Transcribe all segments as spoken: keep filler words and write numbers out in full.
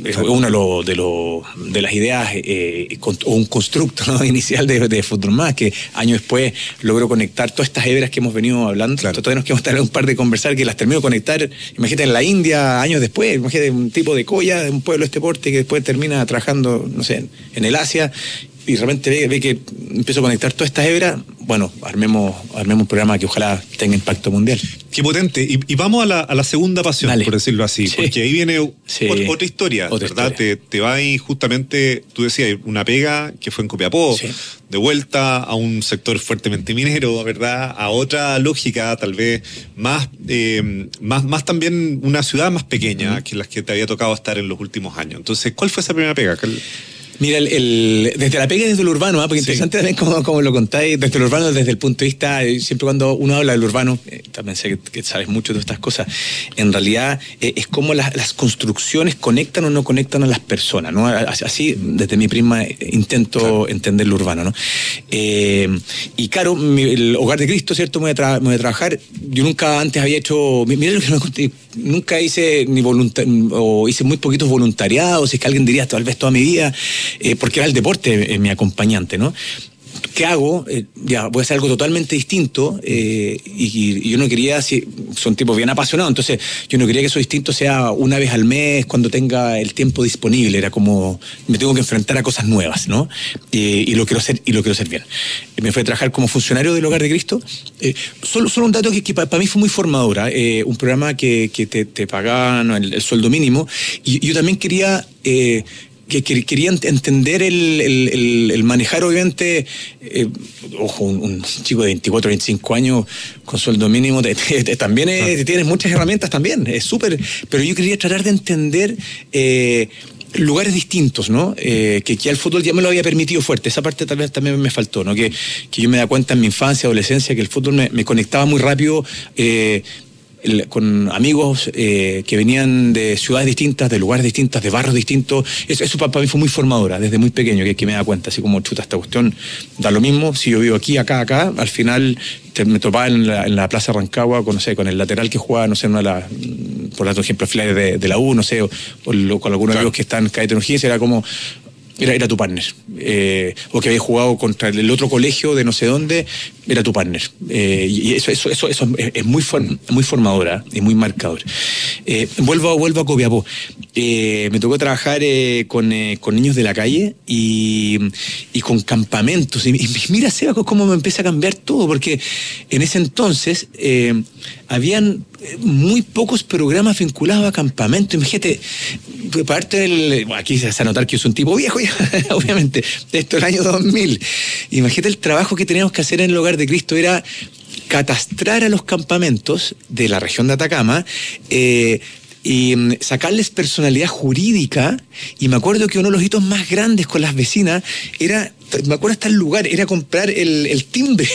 es uno de, lo, de, lo, de las ideas eh, o un constructo, ¿no?, inicial de, de Fútbol Más, que años después logró conectar todas estas hebras que hemos venido hablando. Claro. Todavía nos quedamos estar un par de conversar que las terminó de conectar, imagínate, en la India años después, imagínate un tipo de colla de un pueblo de este porte que después termina trabajando, no sé, en el Asia, y de repente ve, ve que empiezo a conectar todas estas hebras. Bueno, armemos, armemos un programa que ojalá tenga impacto mundial. Qué potente. Y, y vamos a la, a la segunda pasión, Dale. por decirlo así, sí. porque ahí viene sí. otra, otra historia, otra ¿verdad? Historia. Te, te va ahí justamente, tú decías, una pega que fue en Copiapó, sí. de vuelta a un sector fuertemente minero, ¿verdad? A otra lógica, tal vez más, eh, más, más también una ciudad más pequeña, uh-huh. que las que te había tocado estar en los últimos años. Entonces, ¿cuál fue esa primera pega? Mira, el, el, desde la pega y desde lo urbano, ¿eh? porque sí. interesante también como, como lo contáis, desde lo urbano, desde el punto de vista, siempre cuando uno habla del urbano, eh, también sé que, que sabes mucho de estas cosas, en realidad eh, es como las, las construcciones conectan o no conectan a las personas, ¿no? Así, desde mi prisma, intento claro. entender lo urbano, ¿no? Eh, y claro, mi, el Hogar de Cristo, ¿cierto? Me voy, a tra- me voy a trabajar, yo nunca antes había hecho, mira lo que me conté, nunca hice ni voluntar, o hice muy poquitos voluntariados, si es que alguien diría tal vez toda mi vida, Eh, porque era el deporte eh, mi acompañante, ¿no? ¿Qué hago? Eh, ya, voy a hacer algo totalmente distinto eh, y, y yo no quería, si son tipos bien apasionados, entonces yo no quería que eso distinto sea una vez al mes cuando tenga el tiempo disponible, era como, me tengo que enfrentar a cosas nuevas, ¿no? Eh, y lo quiero hacer, y lo quiero hacer bien. Me fui a trabajar como funcionario del Hogar de Cristo, eh, solo, solo un dato que, que para pa mí fue muy formadora, eh, un programa que, que te, te pagaban el, el sueldo mínimo, y, y yo también quería... Eh, que, que querían entender el, el, el, el manejar, obviamente, eh, ojo, un, un chico de veinticuatro, veinticinco años con sueldo mínimo, te, te, te, también es, te tienes muchas herramientas también, es súper, pero yo quería tratar de entender eh, lugares distintos, ¿no? Eh, que, que el fútbol ya me lo había permitido fuerte, esa parte también, también me faltó, ¿no? Que, que yo me da cuenta en mi infancia, adolescencia, que el fútbol me, me conectaba muy rápido, eh, El, con amigos eh, que venían de ciudades distintas, de lugares distintos, de barrios distintos. Eso, eso para, para mí fue muy formadora, desde muy pequeño, que, que me da cuenta, así como, chuta, esta cuestión da lo mismo, si yo vivo aquí, acá, acá, al final te, me topaba en la, en la Plaza Rancagua con, no sé, con el lateral que jugaba, no sé, una de las, por ejemplo, filiales de, de la U, no sé, o, o lo, con algunos claro. amigos que están en Caetano O'Higgins, era como... Era, era tu partner, eh, o que había jugado contra el otro colegio de no sé dónde, era tu partner, eh, y eso, eso, eso, eso es, es muy, form, muy formadora y muy marcador. Eh, vuelvo, vuelvo a Copiapó. Eh, me tocó trabajar eh, con, eh, con niños de la calle y, y con campamentos. Y, y mira, Seba, cómo me empieza a cambiar todo, porque en ese entonces eh, habían muy pocos programas vinculados a campamentos. Imagínate, parte del, bueno, aquí se hace notar que yo soy un tipo viejo ya, obviamente, esto es el año dos mil. Imagínate el trabajo que teníamos que hacer en el Hogar de Cristo, era catastrar a los campamentos de la región de Atacama, eh, y sacarles personalidad jurídica, y me acuerdo que uno de los hitos más grandes con las vecinas era, me acuerdo hasta el lugar, era comprar el, el timbre,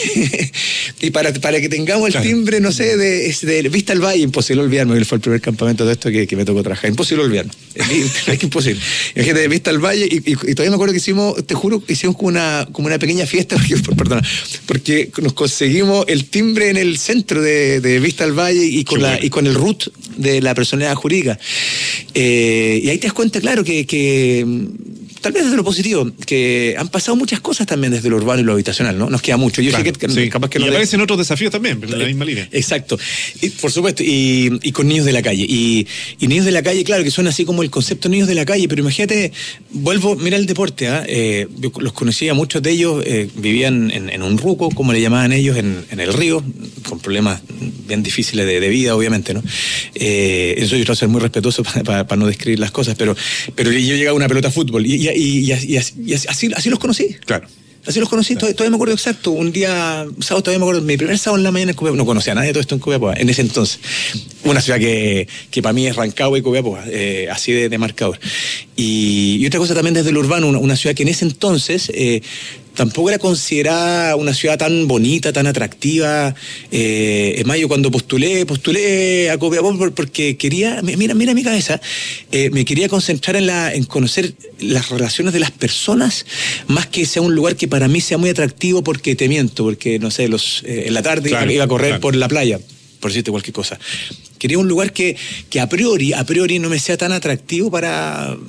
y para, para que tengamos el claro. timbre, no sé, de, de Vista al Valle, imposible olvidarme, que fue el primer campamento de esto que, que me tocó trabajar, imposible olvidarme, es que imposible. Imagínate, de Vista al Valle, y, y, y todavía me acuerdo que hicimos, te juro, hicimos como una, como una pequeña fiesta, porque, perdona, porque nos conseguimos el timbre en el centro de, de Vista al Valle y con, la, bueno. y con el root de la personalidad jurídica. Eh, y ahí te das cuenta, claro, que, que tal vez desde lo positivo, que han pasado muchas cosas también desde lo urbano y lo habitacional, ¿no? Nos queda mucho. Yo claro, sé que, que sí. capaz que no. Y aparecen de... otros desafíos también, en la misma línea. Exacto. Y, por supuesto, y, y con niños de la calle. Y, y niños de la calle, claro, que suena así como el concepto de niños de la calle, pero imagínate, vuelvo, mira el deporte, ¿eh? Eh, yo los conocía, muchos de ellos eh, vivían en, en un ruco, como le llamaban ellos, en, en el río, con problemas bien difíciles de, de vida, obviamente, ¿no? Eh, eso yo trato de ser muy respetuoso para pa, pa no describir las cosas, pero, pero yo llegaba a una pelota de fútbol y, y, y, y, y, y así, así los conocí. Claro. Así los conocí, claro. todavía, todavía me acuerdo exacto. Un día, sábado, todavía me acuerdo, mi primer sábado en la mañana en Copiapó. No conocía a nadie de todo esto en Copiapó, en ese entonces. Una ciudad que, que para mí es Rancagua y Copiapó, eh, así de, de marcador. Y, y otra cosa también desde lo urbano, una, una ciudad que en ese entonces eh, tampoco era considerada una ciudad tan bonita, tan atractiva. Eh, es más, yo cuando postulé, postulé a Copiapó porque quería, mira, mira mi cabeza, eh, me quería concentrar en, la, en conocer las relaciones de las personas, más que sea un lugar que para mí sea muy atractivo, porque te miento, porque no sé, los eh, en la tarde claro, iba a correr claro. por la playa, por decirte cualquier cosa. Quería un lugar que, que a priori, a priori no me sea tan atractivo para...